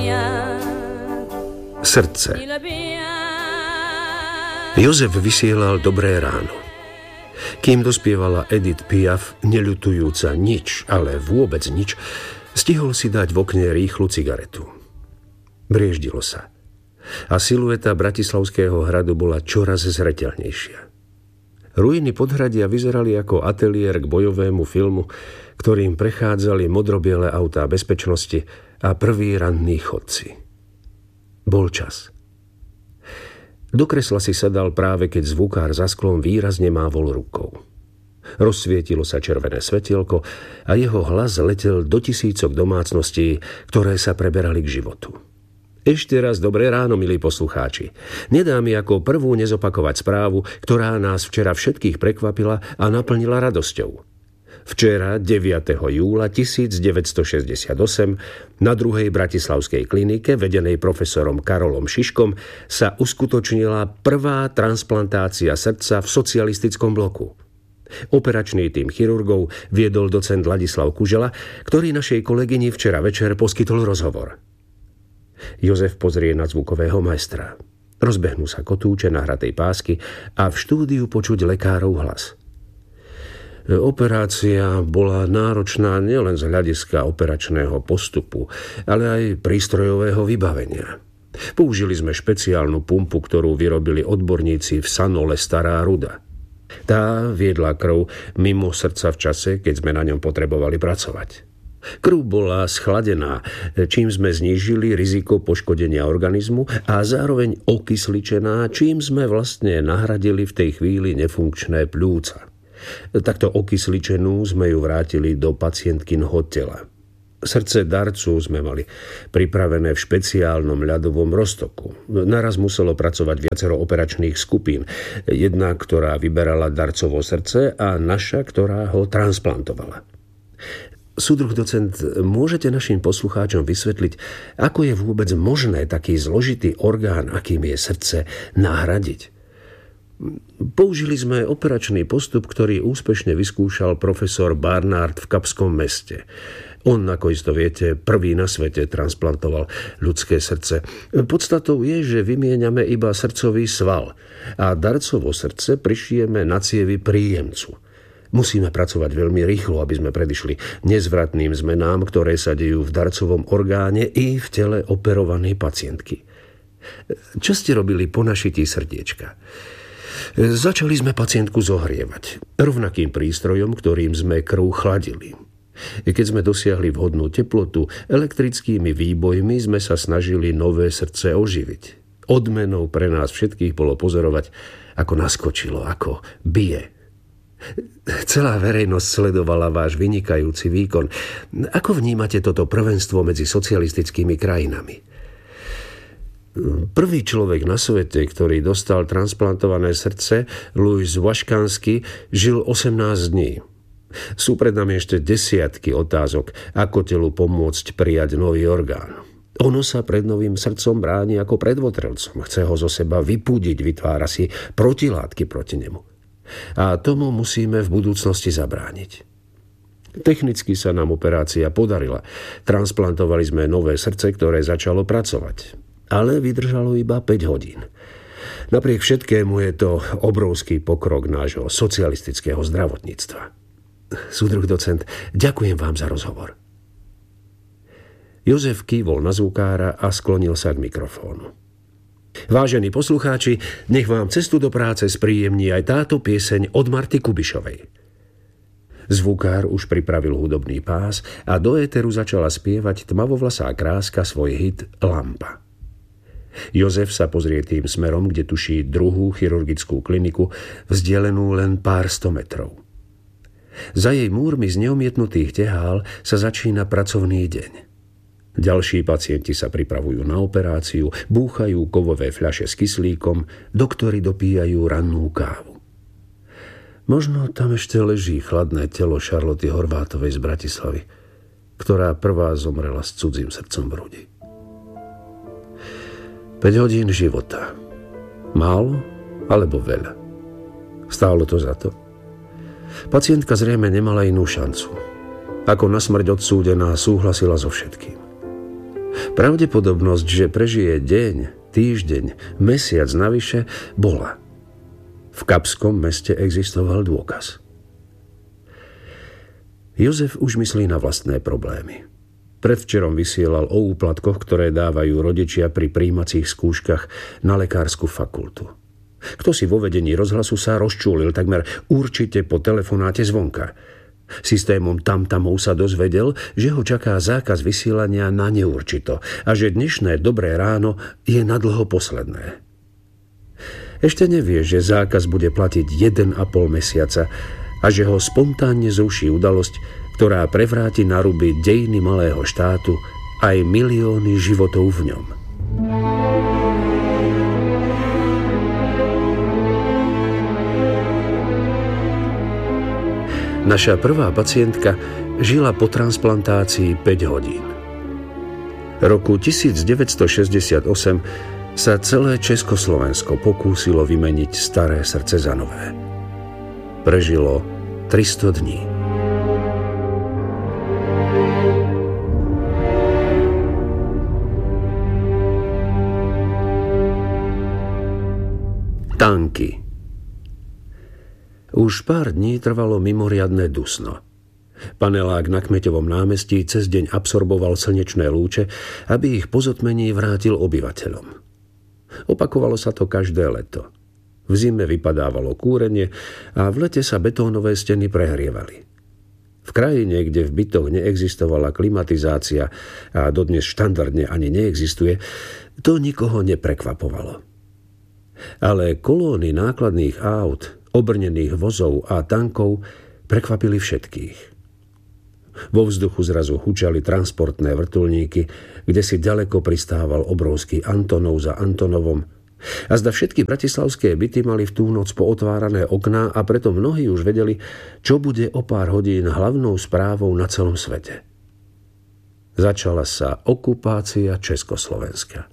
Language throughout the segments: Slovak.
Srdce. Jozef vysielal Dobré ráno. Kým dospievala Edith Piaf, neľutujúca nič, ale vôbec nič, stihol si dať v okne rýchlu cigaretu. Brieždilo sa. A silueta Bratislavského hradu bola čoraz zreteľnejšia. Ruiny podhradia vyzerali ako ateliér k bojovému filmu, ktorým prechádzali modrobiele autá bezpečnosti a prví ranní chodci. Bol čas. Do kresla si sadal práve, keď zvukár za sklom výrazne mávol rukou. Rozsvietilo sa červené svetielko a jeho hlas letel do tisícok domácností, ktoré sa preberali k životu. Ešte raz dobré ráno, milí poslucháči. Nedá mi ako prvú nezopakovať správu, ktorá nás včera všetkých prekvapila a naplnila radosťou. Včera, 9. júla 1968, na druhej bratislavskej klinike, vedenej profesorom Karolom Šiškom, sa uskutočnila prvá transplantácia srdca v socialistickom bloku. Operačný tím chirurgov viedol docent Ladislav Kužela, ktorý našej kolegyni včera večer poskytol rozhovor. Jozef pozrie na zvukového majstra. Rozbehnú sa kotúče nahratej pásky a v štúdiu počuť lekárov hlas. Operácia bola náročná nielen z hľadiska operačného postupu, ale aj prístrojového vybavenia. Použili sme špeciálnu pumpu, ktorú vyrobili odborníci v Sanole Stará Ruda. Tá viedla krv mimo srdca v čase, keď sme na ňom potrebovali pracovať. Krv bola schladená, čím sme znížili riziko poškodenia organizmu a zároveň okysličená, čím sme vlastne nahradili v tej chvíli nefunkčné pľúca. Takto okysličenú sme ju vrátili do pacientkinho tela. Srdce darcu sme mali pripravené v špeciálnom ľadovom roztoku. Naraz muselo pracovať viacero operačných skupín. Jedna, ktorá vyberala darcovo srdce a naša, ktorá ho transplantovala. Súdruh docent, môžete našim poslucháčom vysvetliť, ako je vôbec možné taký zložitý orgán, akým je srdce, nahradiť? Použili sme operačný postup, ktorý úspešne vyskúšal profesor Barnard v Kapskom Meste. On, ako isto viete, prvý na svete transplantoval ľudské srdce. Podstatou je, že vymieňame iba srdcový sval a darcovo srdce prišijeme na cievy príjemcu. Musíme pracovať veľmi rýchlo, aby sme predišli nezvratným zmenám, ktoré sa dejú v darcovom orgáne i v tele operovanej pacientky. Čo ste robili po našití srdiečka? Začali sme pacientku zohrievať rovnakým prístrojom, ktorým sme krv chladili. Keď sme dosiahli vhodnú teplotu, elektrickými výbojmi sme sa snažili nové srdce oživiť. Odmenou pre nás všetkých bolo pozorovať, ako naskočilo, ako bije. Celá verejnosť sledovala váš vynikajúci výkon. Ako vnímate toto prvenstvo medzi socialistickými krajinami? Prvý človek na svete, ktorý dostal transplantované srdce, Louis Washkansky, žil 18 dní. Sú pred nami ešte desiatky otázok, ako telu pomôcť prijať nový orgán. Ono sa pred novým srdcom bráni ako pred votrelcom. Chce ho zo seba vypúdiť, vytvára si protilátky proti nemu. A tomu musíme v budúcnosti zabrániť. Technicky sa nám operácia podarila. Transplantovali sme nové srdce, ktoré začalo pracovať. Ale vydržalo iba 5 hodín. Napriek všetkému je to obrovský pokrok nášho socialistického zdravotníctva. Súdruh docent, ďakujem vám za rozhovor. Jozef kývol na zvukára a sklonil sa k mikrofónu. Vážení poslucháči, nech vám cestu do práce spríjemní aj táto pieseň od Marty Kubišovej. Zvukár už pripravil hudobný pás a do éteru začala spievať tmavovlasá kráska svoj hit Lampa. Jozef sa pozrie tým smerom, kde tuší druhú chirurgickú kliniku, vzdialenú len pár 100 metrov. Za jej múrmi z neomietnutých tehál sa začína pracovný deň. Ďalší pacienti sa pripravujú na operáciu, búchajú kovové fľaše s kyslíkom, doktori dopíjajú rannú kávu. Možno tam ešte leží chladné telo Šarloty Horvátovej z Bratislavy, ktorá prvá zomrela s cudzým srdcom v hrudi. 5 hodín života. Málo alebo veľa? Stálo to za to? Pacientka zrejme nemala inú šancu. Ako na smrť odsúdená súhlasila so všetkým. Pravdepodobnosť, že prežije deň, týždeň, mesiac navyše, bola. V Kapskom meste existoval dôkaz. Jozef už myslí na vlastné problémy. Predvčerom vysielal o úplatkoch, ktoré dávajú rodičia pri prijímacích skúškach na lekársku fakultu. Kto si vo vedení rozhlasu sa rozčúlil takmer určite po telefonáte zvonka. Systémom tamtamov sa dozvedel, že ho čaká zákaz vysielania na neurčito a že dnešné Dobré ráno je nadlho posledné. Ešte nevie, že zákaz bude platiť 1,5 mesiaca a že ho spontánne zruší udalosť, ktorá prevráti na ruby dejiny malého štátu aj milióny životov v ňom. Naša prvá pacientka žila po transplantácii 5 hodín. Roku 1968 sa celé Československo pokúsilo vymeniť staré srdce za nové. Prežilo 300 dní. Tanky. Už pár dní trvalo mimoriadne dusno. Panelák na Kmeťovom námestí cez deň absorboval slnečné lúče, aby ich po zotmení vrátil obyvateľom. Opakovalo sa to každé leto. V zime vypadávalo kúrenie a v lete sa betónové steny prehrievali. V krajine, kde v bytoch neexistovala klimatizácia a dodnes štandardne ani neexistuje, to nikoho neprekvapovalo. Ale kolóny nákladných aut, obrnených vozov a tankov prekvapili všetkých. Vo vzduchu zrazu hučali transportné vrtuľníky, kde si ďaleko pristával obrovský Antonov za Antonovom. A zda všetky bratislavské byty mali v tú noc pootvárané okná a preto mnohí už vedeli, čo bude o pár hodín hlavnou správou na celom svete. Začala sa okupácia Československa.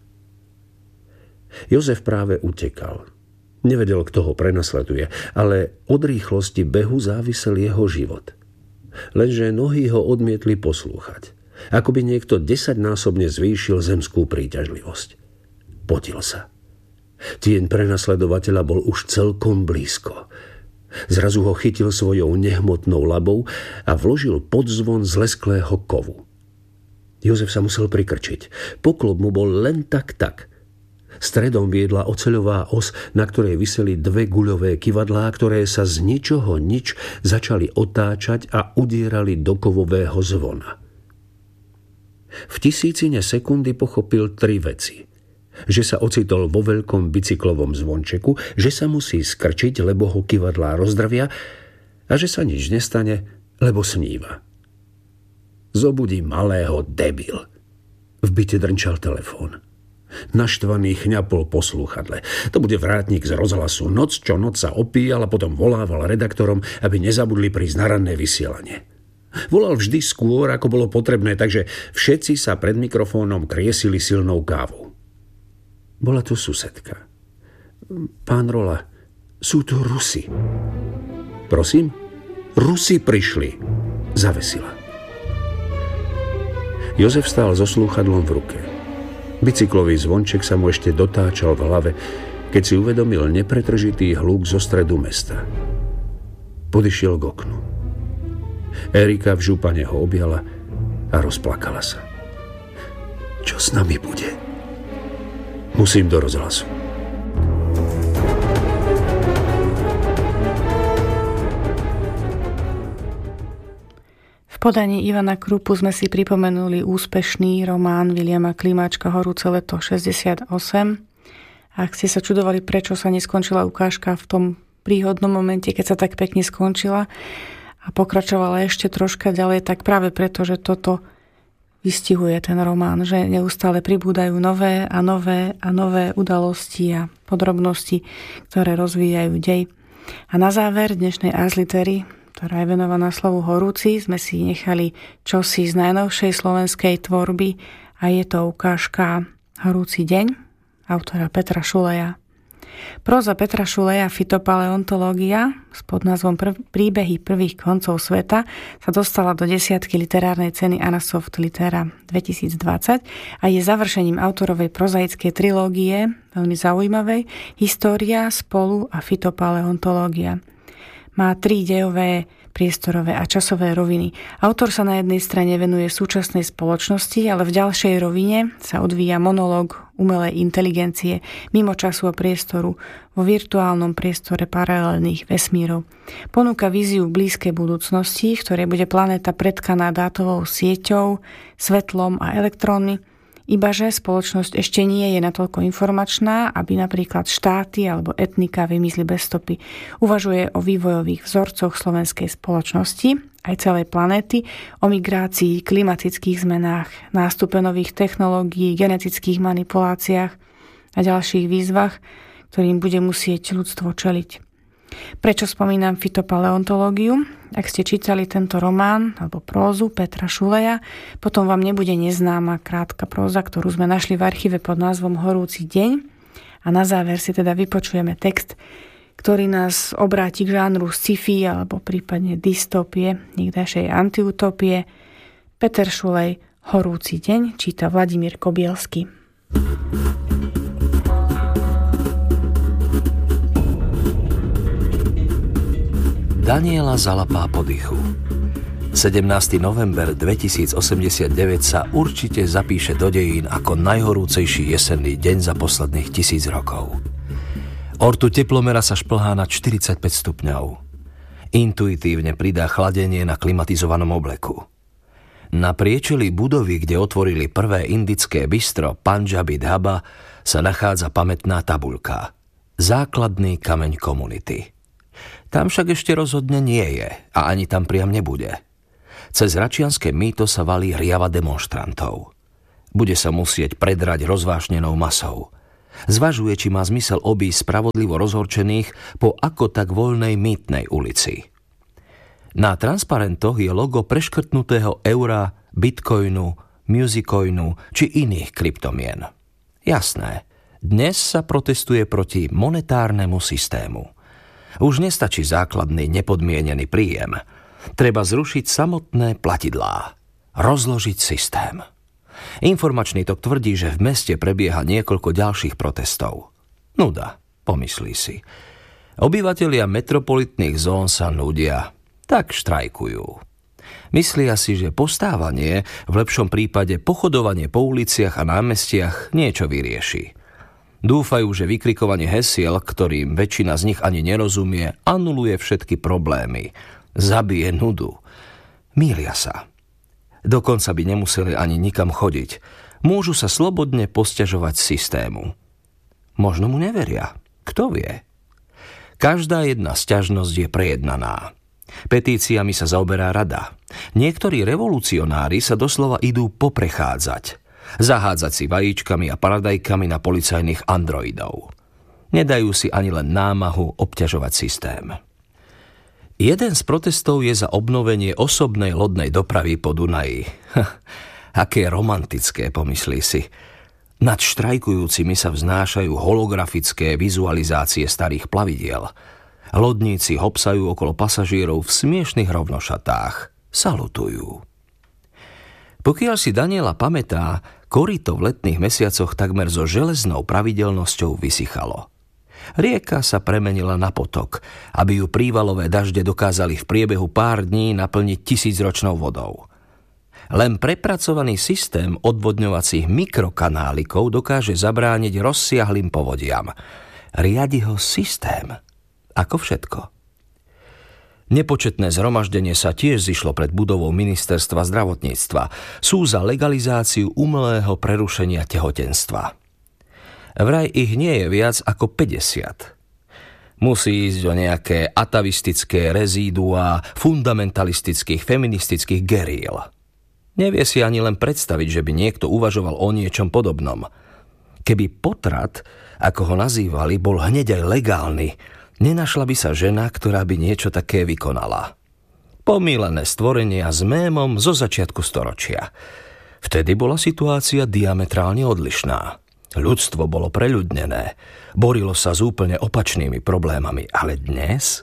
Jozef práve utekal. Nevedel, kto ho prenasleduje, ale od rýchlosti behu závisel jeho život. Lenže nohy ho odmietli poslúchať. Ako by niekto 10-násobne zvýšil zemskú príťažlivosť. Potil sa. Tieň prenasledovateľa bol už celkom blízko. Zrazu ho chytil svojou nehmotnou labou a vložil pod zvon z lesklého kovu. Jozef sa musel prikrčiť. Poklop mu bol len tak. Stredom viedla oceľová os, na ktorej viseli 2 guľové kyvadlá, ktoré sa z ničoho nič začali otáčať a udierali do kovového zvona. V tisícine sekundy pochopil 3 veci. Že sa ocitol vo veľkom bicyklovom zvončeku, že sa musí skrčiť, lebo ho kyvadlá rozdrvia a že sa nič nestane, lebo sníva. Zobudí malého, debil. V byte drnčal telefón. Naštvaný chňapol po slúchadle. To bude vrátnik z rozhlasu. Noc čo noc sa opíjal a potom volával redaktorom, aby nezabudli prísť na ranné vysielanie. Volal vždy skôr, ako bolo potrebné, takže všetci sa pred mikrofónom kriesili silnou kávou. Bola to susedka. Pán Rola, sú to Rusi. Prosím? Rusi prišli. Zavesila. Jozef stál so slúchadlom v ruke. Bicyklový zvonček sa mu ešte dotáčal v hlave, keď si uvedomil nepretržitý hluk zo stredu mesta. Podišiel k oknu. Erika v župane ho objala a rozplakala sa. Čo s nami bude? Musím do rozhlasu. V podaní Ivana Krupu sme si pripomenuli úspešný román Viliama Klimáčka Horúce leto 68. Ak ste sa čudovali, prečo sa neskončila ukážka v tom príhodnom momente, keď sa tak pekne skončila a pokračovala ešte troška ďalej, tak práve preto, že toto vystihuje ten román, že neustále pribúdajú nové a nové udalosti a podrobnosti, ktoré rozvíjajú dej. A na záver dnešnej Ars Litery, ktorá je venovaná slovu horúci, sme si nechali čosi z najnovšej slovenskej tvorby a je to ukážka Horúci deň autora Petra Šuleja. Próza Petra Šuleja Fytopaleontológia s podnázvom Príbehy prvých koncov sveta sa dostala do 10 literárnej ceny Anasoft Litera 2020 a je završením autorovej prozaickej trilógie, veľmi zaujímavej, História, Spolu a Fytopaleontológia. Má 3 dejové, priestorové a časové roviny. Autor sa na jednej strane venuje súčasnej spoločnosti, ale v ďalšej rovine sa odvíja monológ umelej inteligencie mimo času a priestoru vo virtuálnom priestore paralelných vesmírov. Ponúka víziu blízkej budúcnosti, v ktorej bude planéta pretkaná dátovou sieťou, svetlom a elektrónmi, ibaže spoločnosť ešte nie je natoľko informačná, aby napríklad štáty alebo etnika vymizli bez stopy. Uvažuje o vývojových vzorcoch slovenskej spoločnosti, aj celej planéty, o migrácii, klimatických zmenách, nástupe nových technológií, genetických manipuláciách a ďalších výzvach, ktorým bude musieť ľudstvo čeliť. Prečo spomínam fytopaleontológiu? Ak ste čítali tento román alebo prózu Petra Šuleja, potom vám nebude neznáma krátka próza, ktorú sme našli v archíve pod názvom Horúci deň. A na záver si teda vypočujeme text, ktorý nás obráti k žánru sci-fi alebo prípadne dystopie, niekdajšej antiutopie. Peter Šulej, Horúci deň, číta Vladimír Kobielsky. Daniela zalapá po dychu. 17. november 2089 sa určite zapíše do dejín ako najhorúcejší jesenný deň za posledných 1000 rokov. Ortu teplomera sa šplhá na 45 stupňov. Intuitívne pridá chladenie na klimatizovanom obleku. Na priečeli budovy, kde otvorili prvé indické bistro Punjabi Dhaba, sa nachádza pamätná tabuľka. Základný kameň komunity. Tam však ešte rozhodne nie je a ani tam priam nebude. Cez račianske mýto sa valí riava demonštrantov. Bude sa musieť predrať rozvášnenou masou. Zvažuje, či má zmysel obísť spravodlivo rozhorčených po ako tak voľnej mýtnej ulici. Na transparentoch je logo preškrtnutého eura, bitcoinu, musiccoinu či iných kryptomien. Jasné, dnes sa protestuje proti monetárnemu systému. Už nestačí základný nepodmienený príjem. Treba zrušiť samotné platidlá. Rozložiť systém. Informačný tok tvrdí, že v meste prebieha niekoľko ďalších protestov. Nuda, pomyslí si. Obyvatelia metropolitných zón sa nudia, tak štrajkujú. Myslia si, že postávanie, v lepšom prípade pochodovanie po uliciach a námestiach niečo vyrieši. Dúfajú, že vykrikovanie hesiel, ktorým väčšina z nich ani nerozumie, anuluje všetky problémy. Zabije nudu. Mýlia sa. Dokonca by nemuseli ani nikam chodiť. Môžu sa slobodne posťažovať systému. Možno mu neveria. Kto vie? Každá jedna sťažnosť je prejednaná. Petíciami sa zaoberá rada. Niektorí revolucionári sa doslova idú poprechádzať. Zahádzať si vajíčkami a paradajkami na policajných androidov. Nedajú si ani len námahu obťažovať systém. Jeden z protestov je za obnovenie osobnej lodnej dopravy po Dunaji. Aké romantické, pomyslí si. Nad štrajkujúcimi sa vznášajú holografické vizualizácie starých plavidiel. Lodníci hopsajú okolo pasažierov v smiešnych rovnošatách. Salutujú. Pokiaľ si Daniela pamätá, koryto v letných mesiacoch takmer so železnou pravidelnosťou vysychalo. Rieka sa premenila na potok, aby ju prívalové dažde dokázali v priebehu pár dní naplniť 1000-ročnou vodou. Len prepracovaný systém odvodňovacích mikrokanálikov dokáže zabrániť rozsiahlym povodiam. Riadi ho systém. Ako všetko. Nepočetné zhromaždenie sa tiež zišlo pred budovou ministerstva zdravotníctva. Sú za legalizáciu umelého prerušenia tehotenstva. Vraj ich nie je viac ako 50. Musí ísť o nejaké atavistické rezíduá fundamentalistických feministických geríl. Nevie si ani len predstaviť, že by niekto uvažoval o niečom podobnom. Keby potrat, ako ho nazývali, bol hneď aj legálny, nenašla by sa žena, ktorá by niečo také vykonala. Pomýlené stvorenia s mémom zo začiatku storočia. Vtedy bola situácia diametrálne odlišná. Ľudstvo bolo preľudnené, borilo sa s úplne opačnými problémami, ale dnes?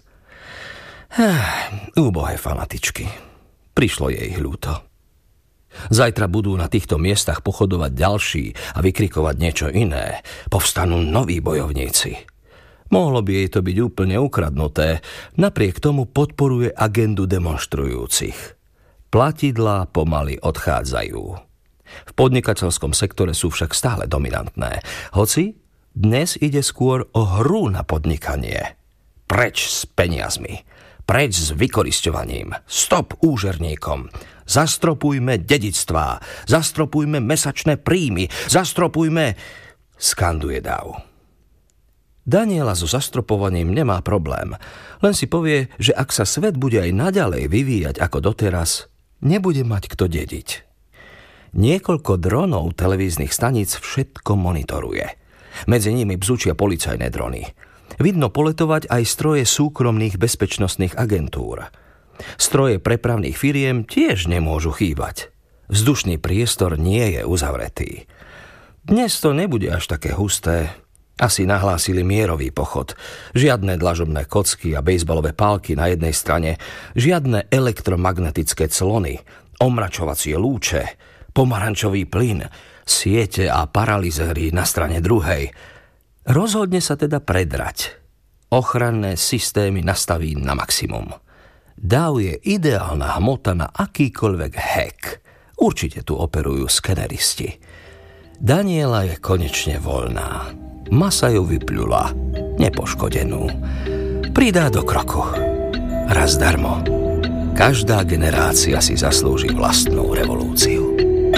Úbohé fanatičky. Prišlo jej ľúto. Zajtra budú na týchto miestach pochodovať ďalší a vykrikovať niečo iné. Povstanú noví bojovníci. Mohlo by jej to byť úplne ukradnuté, napriek tomu podporuje agendu demonštrujúcich. Platidlá pomaly odchádzajú. V podnikateľskom sektore sú však stále dominantné. Hoci dnes ide skôr o hru na podnikanie. Preč s peniazmi. Preč s vykorisťovaním. Stop úžerníkom. Zastropujme dedičstvá. Zastropujme mesačné príjmy. Zastropujme... skanduje Dav. Daniela so zastropovaním nemá problém. Len si povie, že ak sa svet bude aj naďalej vyvíjať ako doteraz, nebude mať kto dediť. Niekoľko dronov televíznych staníc všetko monitoruje. Medzi nimi bzučia policajné drony. Vidno poletovať aj stroje súkromných bezpečnostných agentúr. Stroje prepravných firiem tiež nemôžu chýbať. Vzdušný priestor nie je uzavretý. Dnes to nebude až také husté. Asi nahlásili mierový pochod. Žiadne dlažobné kocky a bejsbalové pálky na jednej strane, žiadne elektromagnetické clony, omračovacie lúče, pomarančový plyn, siete a paralizéry na strane druhej. Rozhodne sa teda predrať. Ochranné systémy nastaví na maximum. Dav je ideálna hmota na akýkoľvek hack. Určite tu operujú skeneristi. Daniela je konečne voľná. Masa ju vypľula, nepoškodenú. Pridá do kroku. Raz darmo. Každá generácia si zaslúži vlastnú revolúciu.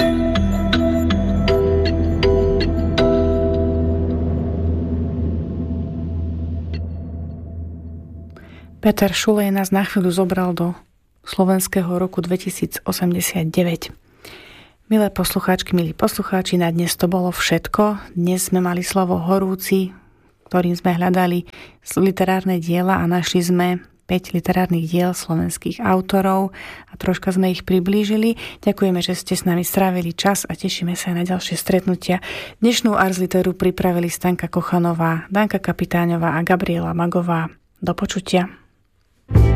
Peter Šulej nás na chvíľu zobral do slovenského roku 2089. Milé poslucháčky, milí poslucháči, na dnes to bolo všetko. Dnes sme mali slovo horúci, ktorým sme hľadali literárne diela a našli sme 5 literárnych diel slovenských autorov a troška sme ich priblížili. Ďakujeme, že ste s nami strávili čas a tešíme sa na ďalšie stretnutia. Dnešnú Ars Literu pripravili Stanka Kochanová, Danka Kapitáňová a Gabriela Magová. Do počutia.